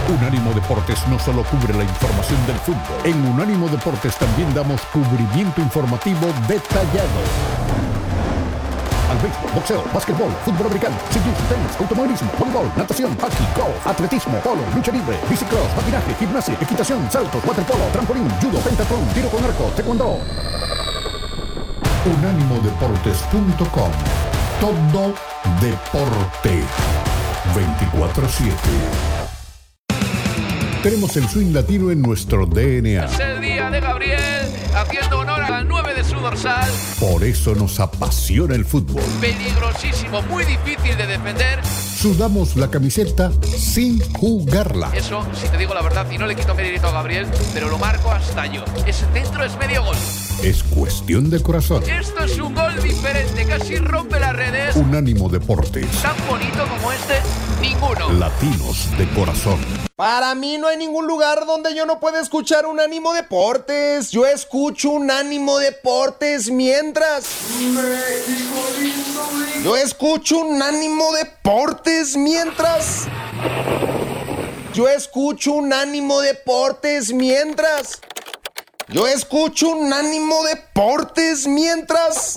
Unánimo Deportes no solo cubre la información del fútbol. En Unánimo Deportes también damos cubrimiento informativo detallado al béisbol, boxeo, básquetbol, fútbol americano, ciclismo, tenis, automovilismo, voleibol, natación, hockey, golf, atletismo, polo, lucha libre, bicicross, patinaje, gimnasia, equitación, saltos, waterpolo, trampolín, judo, pentatlón, tiro con arco, taekwondo. Unánimodeportes.com. Todo deporte. 24/7. Tenemos el swing latino en nuestro DNA. Es el día de Gabriel, haciendo honor al 9 de su dorsal. Por eso nos apasiona el fútbol. Peligrosísimo, muy difícil de defender. Sudamos la camiseta sin jugarla. Eso, si te digo la verdad, y no le quito mérito a Gabriel, pero lo marco hasta yo. Ese centro es medio gol. Es cuestión de corazón. Esto es un gol diferente, casi rompe las redes. Unánimo Deportes. Tan bonito como este, ninguno. Latinos de corazón. Para mí no hay ningún lugar donde yo no pueda escuchar Unánimo Deportes. Yo escucho Unánimo Deportes mientras... Yo escucho Unánimo Deportes mientras... Yo escucho Unánimo Deportes mientras... Yo escucho Unánimo Deportes mientras...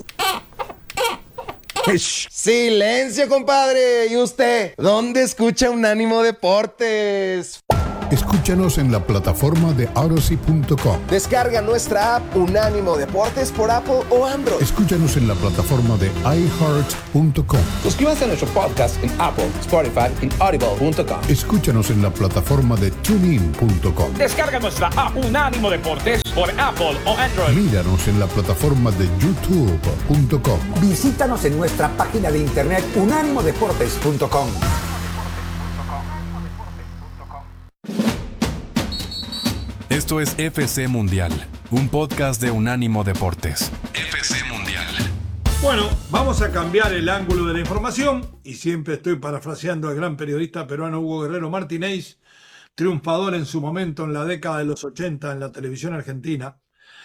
Silencio, compadre. ¿Y usted? ¿Dónde escucha Unánimo Deportes? Escúchanos en la plataforma de Odyssey.com. Descarga nuestra app Unánimo Deportes por Apple o Android. Escúchanos en la plataforma de iHeart.com. Suscríbanse a nuestro podcast en Apple, Spotify y Audible.com. Escúchanos en la plataforma de TuneIn.com. Descarga nuestra app Unánimo Deportes por Apple o Android. Míranos en la plataforma de YouTube.com. Visítanos en nuestra página de internet unánimodeportes.com. Esto es FC Mundial, un podcast de Unánimo Deportes. FC Mundial. Bueno, vamos a cambiar el ángulo de la información y siempre estoy parafraseando al gran periodista peruano Hugo Guerrero Martínez, triunfador en su momento en la década de los 80 en la televisión argentina.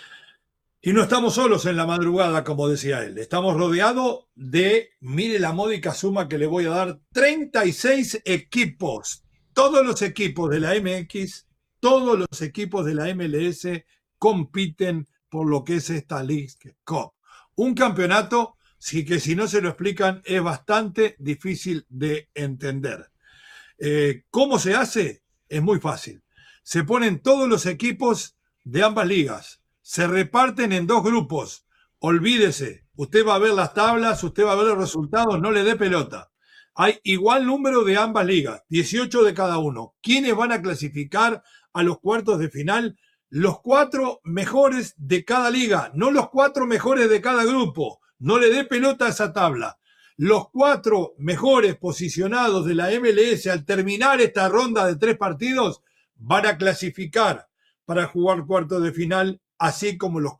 Y no estamos solos en la madrugada, como decía él. Estamos rodeados de, mire la módica suma que le voy a dar, 36 equipos. Todos los equipos de la MX, todos los equipos de la MLS compiten por lo que es esta League Cup. Un campeonato que si no se lo explican es bastante difícil de entender. ¿Cómo se hace? Es muy fácil. Se ponen todos los equipos de ambas ligas. Se reparten en dos grupos. Olvídese, usted va a ver las tablas, usted va a ver los resultados, no le dé pelota. Hay igual número de ambas ligas, 18 de cada uno. ¿Quiénes van a clasificar a los cuartos de final? Los 4 mejores de cada liga, no los 4 mejores de cada grupo. No le dé pelota a esa tabla. Los 4 mejores posicionados de la MLS al terminar esta ronda de 3 partidos van a clasificar para jugar cuartos de final, así como los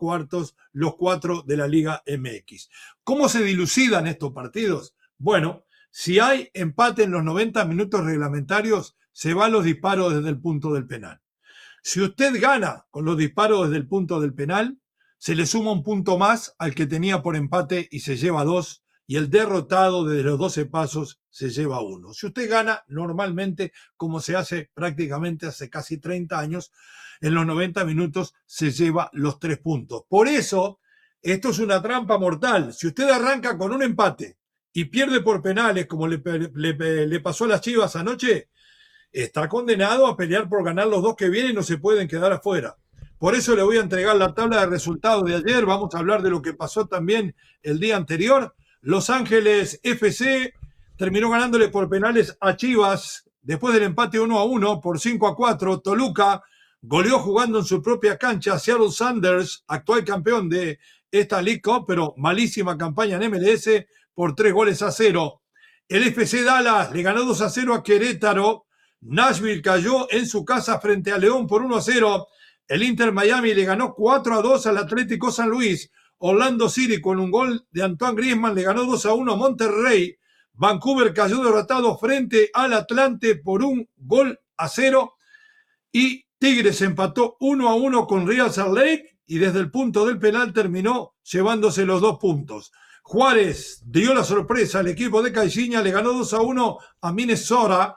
4 de la Liga MX. ¿Cómo se dilucidan estos partidos? Bueno, si hay empate en los 90 minutos reglamentarios, se van los disparos desde el punto del penal. Si usted gana con los disparos desde el punto del penal, se le suma un punto más al que tenía por empate y se lleva 2, y el derrotado desde los 12 pasos se lleva 1. Si usted gana normalmente, como se hace prácticamente hace casi 30 años, en los 90 minutos se lleva los 3 puntos. Por eso, esto es una trampa mortal. Si usted arranca con un empate y pierde por penales, como le pasó a las Chivas anoche, está condenado a pelear por ganar los 2 que vienen y no se pueden quedar afuera. Por eso le voy a entregar la tabla de resultados de ayer. Vamos a hablar de lo que pasó también el día anterior. Los Ángeles FC terminó ganándole por penales a Chivas después del empate 1-1 por 5-4. Toluca goleó jugando en su propia cancha a Seattle Sounders, actual campeón de esta League Cup, pero malísima campaña en MLS, por 3-0. El FC Dallas le ganó 2-0 a Querétaro. Nashville cayó en su casa frente a León por 1-0. El Inter Miami le ganó 4-2 al Atlético San Luis. Orlando City con un gol de Antoine Griezmann le ganó 2-1 a Monterrey. Vancouver cayó derrotado frente al Atlante por 1-0. Y Tigres empató 1-1 con Real Salt Lake y desde el punto del penal terminó llevándose los 2 puntos. Juárez dio la sorpresa al equipo de Caixinha, le ganó 2-1 a Minnesota.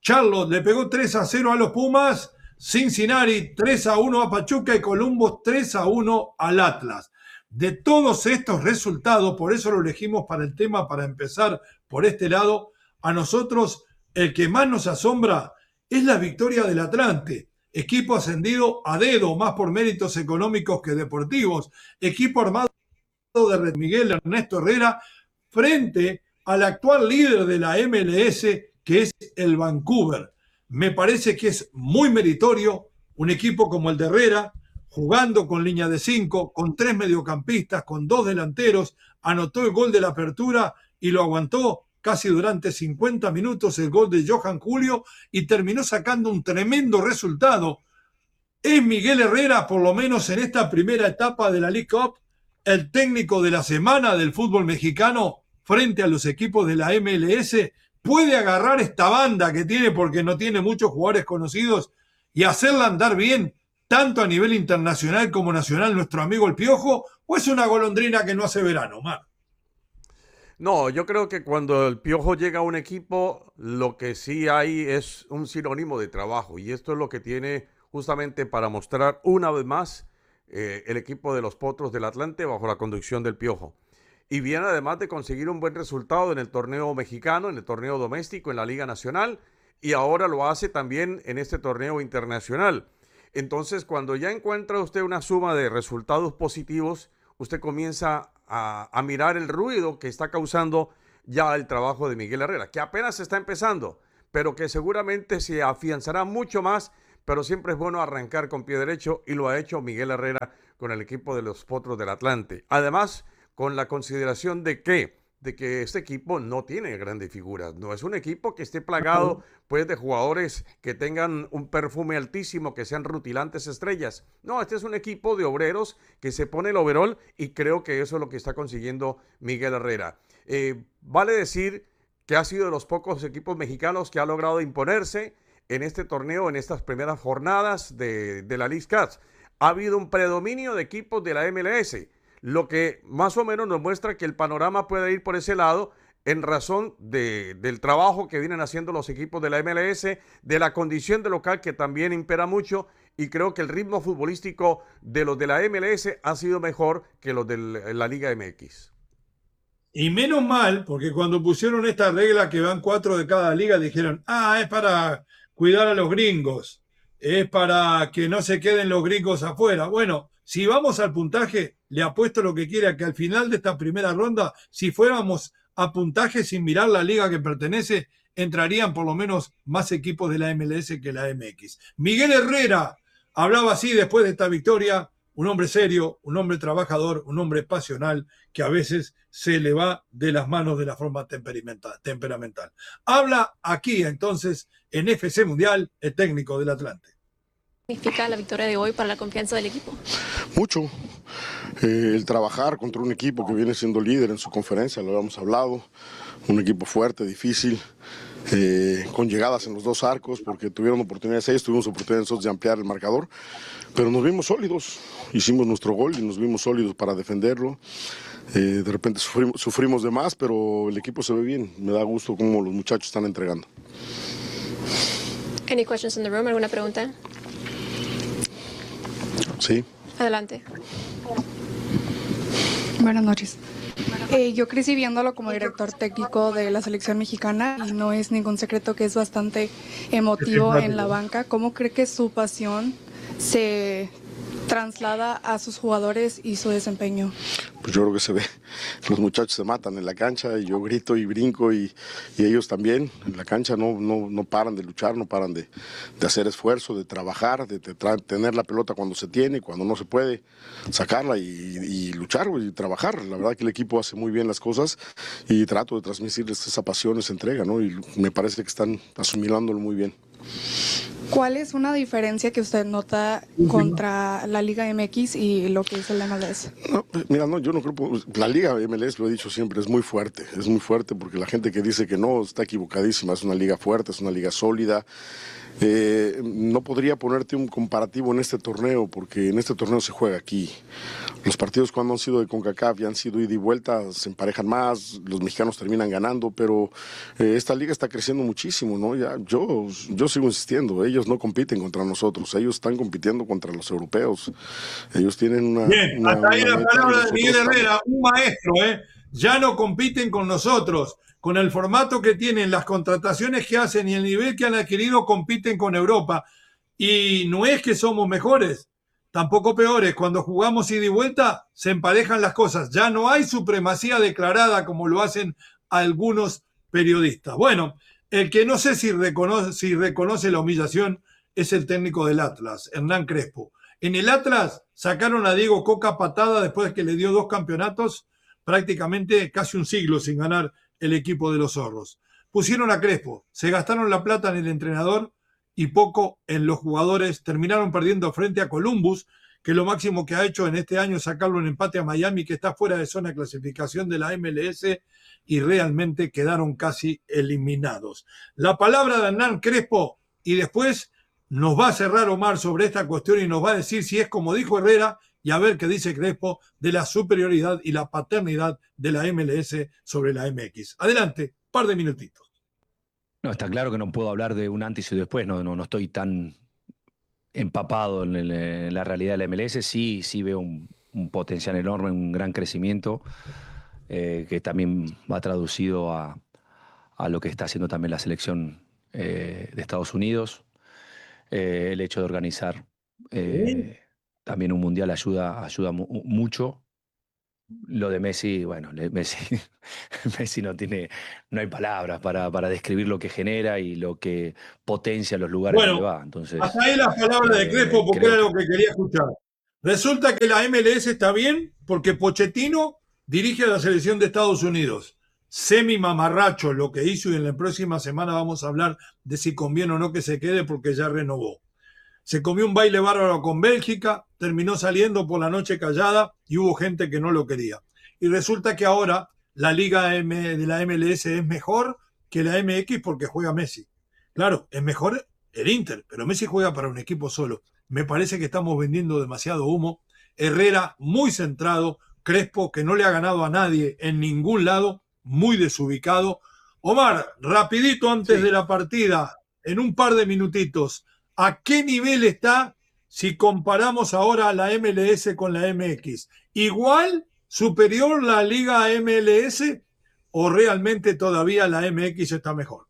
Charlotte le pegó 3-0 a los Pumas, Cincinnati 3-1 a Pachuca y Columbus 3-1 al Atlas. De todos estos resultados, por eso lo elegimos para el tema, para empezar por este lado, a nosotros el que más nos asombra es la victoria del Atlante, equipo ascendido a dedo, más por méritos económicos que deportivos, equipo armado de Miguel Ernesto Herrera, frente al actual líder de la MLS, que es el Vancouver. Me parece que es muy meritorio un equipo como el de Herrera, jugando con línea de 5, con 3 mediocampistas, con 2 delanteros, anotó el gol de la apertura y lo aguantó casi durante 50 minutos el gol de Johan Julio y terminó sacando un tremendo resultado. Es Miguel Herrera, por lo menos en esta primera etapa de la League Cup, el técnico de la semana del fútbol mexicano frente a los equipos de la MLS. Puede agarrar esta banda que tiene, porque no tiene muchos jugadores conocidos, y hacerla andar bien, tanto a nivel internacional como nacional, nuestro amigo el Piojo, o es una golondrina que no hace verano, Mar. No, yo creo que cuando el Piojo llega a un equipo, lo que sí hay es un sinónimo de trabajo, y esto es lo que tiene justamente para mostrar una vez más el equipo de los Potros del Atlante bajo la conducción del Piojo. Y viene además de conseguir un buen resultado en el torneo mexicano, en el torneo doméstico, en la Liga Nacional, y ahora lo hace también en este torneo internacional. Entonces, cuando ya encuentra usted una suma de resultados positivos, usted comienza a mirar el ruido que está causando ya el trabajo de Miguel Herrera, que apenas está empezando, pero que seguramente se afianzará mucho más, pero siempre es bueno arrancar con pie derecho, y lo ha hecho Miguel Herrera con el equipo de los Potros del Atlante. Además, con la consideración de que este equipo no tiene grandes figuras, no es un equipo que esté plagado pues de jugadores que tengan un perfume altísimo, que sean rutilantes estrellas. No, este es un equipo de obreros que se pone el overol, y creo que eso es lo que está consiguiendo Miguel Herrera. Vale decir que ha sido de los pocos equipos mexicanos que ha logrado imponerse en este torneo, en estas primeras jornadas de la League Cup. Ha habido un predominio de equipos de la MLS, lo que más o menos nos muestra que el panorama puede ir por ese lado en razón del trabajo que vienen haciendo los equipos de la MLS, de la condición de local que también impera mucho, y creo que el ritmo futbolístico de los de la MLS ha sido mejor que los de la Liga MX. Y menos mal, porque cuando pusieron esta regla que van 4 de cada liga, dijeron, es para cuidar a los gringos, es para que no se queden los gringos afuera. Bueno, si vamos al puntaje, le apuesto lo que quiera, que al final de esta primera ronda, si fuéramos a puntaje sin mirar la liga que pertenece, entrarían por lo menos más equipos de la MLS que la MX. Miguel Herrera hablaba así después de esta victoria, un hombre serio, un hombre trabajador, un hombre pasional, que a veces se le va de las manos de la forma temperamental. Habla aquí entonces en FC Mundial el técnico del Atlante. ¿Qué significa la victoria de hoy para la confianza del equipo? Mucho. El trabajar contra un equipo que viene siendo líder en su conferencia, lo habíamos hablado, un equipo fuerte, difícil, con llegadas en los 2 arcos, porque tuvieron oportunidades ellos, tuvimos oportunidades nosotros de ampliar el marcador, pero nos vimos sólidos, hicimos nuestro gol y nos vimos sólidos para defenderlo. De repente sufrimos de más, pero el equipo se ve bien, me da gusto cómo los muchachos están entregando. Any questions in the room? ¿Alguna pregunta? Sí. Adelante. Buenas noches. Yo crecí viéndolo como director técnico de la selección mexicana, y no es ningún secreto que es bastante emotivo en la banca. ¿Cómo cree que su pasión se traslada a sus jugadores y su desempeño? Pues yo creo que se ve, los muchachos se matan en la cancha, y yo grito y brinco, y ellos también en la cancha no paran de luchar, no paran de hacer esfuerzo, de trabajar, de tener la pelota cuando se tiene, y cuando no se puede sacarla y luchar y trabajar. La verdad que el equipo hace muy bien las cosas, y trato de transmitirles esa pasión, esa entrega, ¿no? Y me parece que están asimilándolo muy bien. ¿Cuál es una diferencia que usted nota contra la Liga MX y lo que es el MLS? No, mira, yo no creo, la Liga MLS, lo he dicho siempre, es muy fuerte porque la gente que dice que no está equivocadísima. Es una liga fuerte, es una liga sólida, No podría ponerte un comparativo en este torneo, porque en este torneo se juega aquí. Los partidos cuando han sido de CONCACAF y han sido ida y vuelta, se emparejan más, los mexicanos terminan ganando, pero esta liga está creciendo muchísimo, ¿no? Yo sigo insistiendo, ellos no compiten contra nosotros, ellos están compitiendo contra los europeos. Ellos tienen una... Bien, hasta ahí la palabra de Miguel Herrera, un maestro, ya no compiten con nosotros. Con el formato que tienen, las contrataciones que hacen y el nivel que han adquirido, compiten con Europa. Y no es que somos mejores, tampoco peores. Cuando jugamos ida y vuelta, se emparejan las cosas. Ya no hay supremacía declarada como lo hacen algunos periodistas. Bueno, el que no sé si reconoce la humillación es el técnico del Atlas, Hernán Crespo. En el Atlas sacaron a Diego Coca patada después de que le dio 2 campeonatos, prácticamente casi un siglo sin ganar el equipo de los zorros. Pusieron a Crespo, se gastaron la plata en el entrenador y poco en los jugadores. Terminaron perdiendo frente a Columbus, que lo máximo que ha hecho en este año es sacarlo en empate a Miami, que está fuera de zona de clasificación de la MLS, y realmente quedaron casi eliminados. La palabra de Hernán Crespo, y después nos va a cerrar Omar sobre esta cuestión y nos va a decir si es como dijo Herrera, y a ver qué dice Crespo de la superioridad y la paternidad de la MLS sobre la MX. Adelante, par de minutitos. No, está claro que no puedo hablar de un antes y después, no estoy tan empapado en la realidad de la MLS. Sí veo un potencial enorme, un gran crecimiento, que también va traducido a lo que está haciendo también la selección de Estados Unidos. El hecho de organizar también un mundial ayuda mucho. Lo de Messi, bueno, Messi no hay palabras para describir lo que genera y lo que potencia los lugares donde va. Entonces, hasta ahí las palabras de Crespo, porque era lo que quería escuchar. Resulta que la MLS está bien porque Pochettino dirige a la selección de Estados Unidos. Semi-mamarracho lo que hizo, y en la próxima semana vamos a hablar de si conviene o no que se quede porque ya renovó. Se comió un baile bárbaro con Bélgica, terminó saliendo por la noche callada y hubo gente que no lo quería. Y resulta que ahora la liga de la MLS es mejor que la MX porque juega Messi. Claro, es mejor el Inter, pero Messi juega para un equipo solo. Me parece que estamos vendiendo demasiado humo. Herrera muy centrado, Crespo que no le ha ganado a nadie en ningún lado, muy desubicado. Omar, rapidito antes de la partida, en un par de minutitos, ¿a qué nivel está si comparamos ahora a la MLS con la MX? ¿Igual, superior la Liga MLS o realmente todavía la MX está mejor?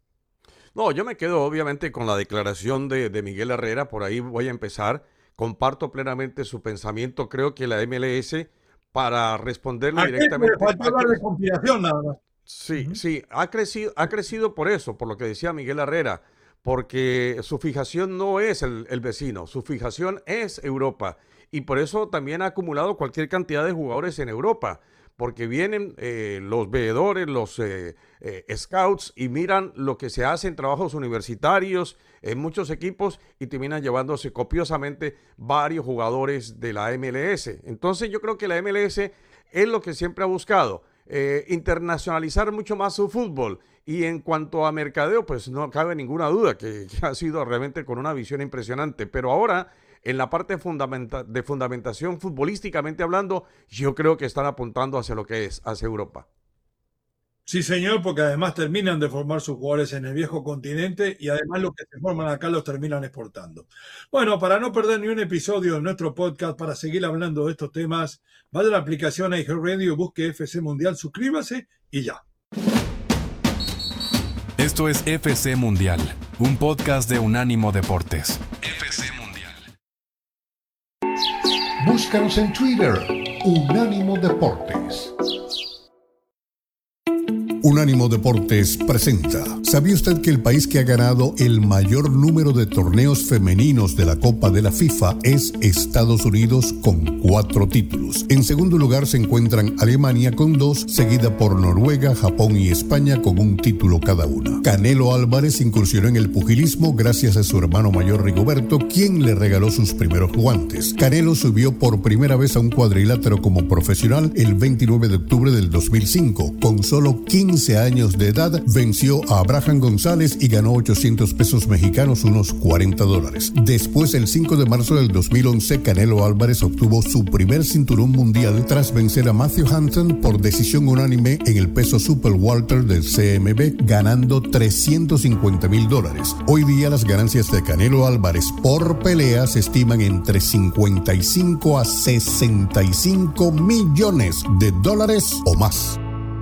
No, yo me quedo obviamente con la declaración de Miguel Herrera, por ahí voy a empezar. Comparto plenamente su pensamiento, creo que la MLS, para responderle directamente... Falta hablar de conspiración nada más. Sí, ha crecido por eso, por lo que decía Miguel Herrera, porque su fijación no es el vecino, su fijación es Europa, y por eso también ha acumulado cualquier cantidad de jugadores en Europa, porque vienen los veedores, los scouts, y miran lo que se hace en trabajos universitarios, en muchos equipos, y terminan llevándose copiosamente varios jugadores de la MLS. Entonces yo creo que la MLS es lo que siempre ha buscado, internacionalizar mucho más su fútbol. Y en cuanto a mercadeo, pues no cabe ninguna duda que ha sido realmente con una visión impresionante. Pero ahora, en la parte de fundamentación futbolísticamente hablando, yo creo que están apuntando hacia lo que es, hacia Europa. Sí, señor, porque además terminan de formar sus jugadores en el viejo continente y además los que se forman acá los terminan exportando. Bueno, para no perder ni un episodio de nuestro podcast, para seguir hablando de estos temas, vaya a la aplicación iHeartRadio, busque FC Mundial, suscríbase y ya. Esto es FC Mundial, un podcast de Unánimo Deportes. FC Mundial. Búscanos en Twitter, Unánimo Deportes. Unánimo Deportes presenta. ¿Sabía usted que el país que ha ganado el mayor número de torneos femeninos de la Copa de la FIFA es Estados Unidos con 4 títulos? En segundo lugar se encuentran Alemania con 2, seguida por Noruega, Japón y España con 1 título cada una. Canelo Álvarez incursionó en el pugilismo gracias a su hermano mayor Rigoberto, quien le regaló sus primeros guantes. Canelo subió por primera vez a un cuadrilátero como profesional el 29 de octubre del 2005, con solo 15 15 años de edad, venció a Abraham González y ganó 800 pesos mexicanos, unos $40. Después, el 5 de marzo del 2011, Canelo Álvarez obtuvo su primer cinturón mundial tras vencer a Matthew Hampton por decisión unánime en el peso super welter del CMB, ganando $350,000. Hoy día las ganancias de Canelo Álvarez por pelea se estiman entre 55 a 65 millones de dólares o más.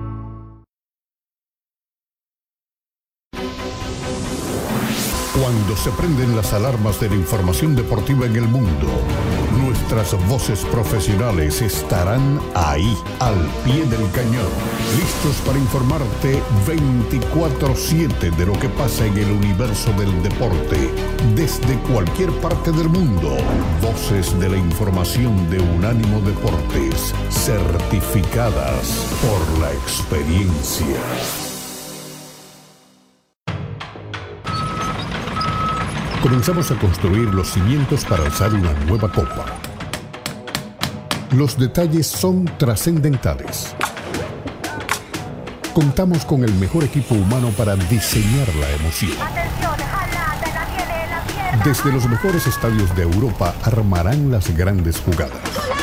Cuando se prenden las alarmas de la información deportiva en el mundo, nuestras voces profesionales estarán ahí, al pie del cañón, listos para informarte 24/7 de lo que pasa en el universo del deporte, desde cualquier parte del mundo. Voces de la información de Unánimo Deportes, certificadas por la experiencia. Comenzamos a construir los cimientos para alzar una nueva copa. Los detalles son trascendentales. Contamos con el mejor equipo humano para diseñar la emoción. Desde los mejores estadios de Europa armarán las grandes jugadas.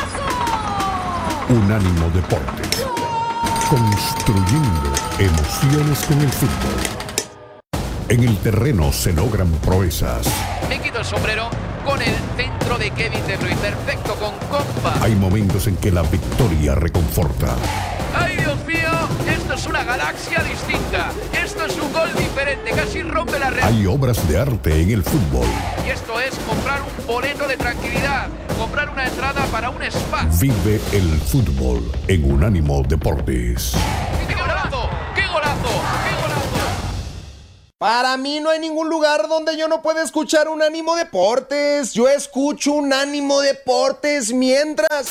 Unánimo Deportes. Construyendo emociones con el fútbol. En el terreno se logran proezas. Me quito el sombrero con el centro de Kevin De Bruyne. Perfecto, con compa. Hay momentos en que la victoria reconforta. ¡Ay, Dios mío! Esto es una galaxia distinta. Esto es un gol diferente. Casi rompe la red. Hay obras de arte en el fútbol. Y esto es comprar un boleto de tranquilidad. Comprar una entrada para un spa. Vive el fútbol en Unánimo Deportes. ¡Qué golazo! ¡Qué golazo! ¡Qué golazo! Para mí no hay ningún lugar donde yo no pueda escuchar Unánimo Deportes. Yo escucho Unánimo Deportes mientras...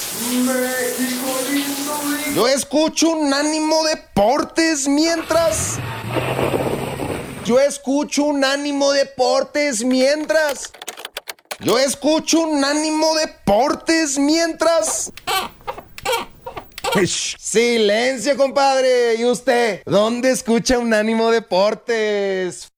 Yo escucho Unánimo Deportes mientras... Yo escucho Unánimo Deportes mientras... Yo escucho Unánimo Deportes mientras... Silencio, compadre. ¿Y usted? ¿Dónde escucha Unánimo Deportes?